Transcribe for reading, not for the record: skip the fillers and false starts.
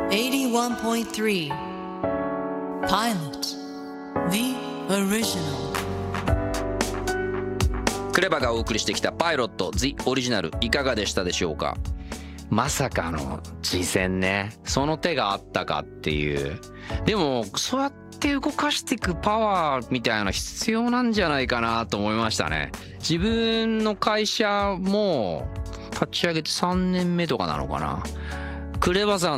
81.3 Pilot The Original。 クレバがお送りしてきたパイロット The Original いかがでしたでしょうか。まさかの次戦ね、その手があったかっていう。でもそうやって動かしていくパワーみたいな必要なんじゃないかなと思いましたね。自分の会社も立ち上げて3年目とかなのかな。クレバさん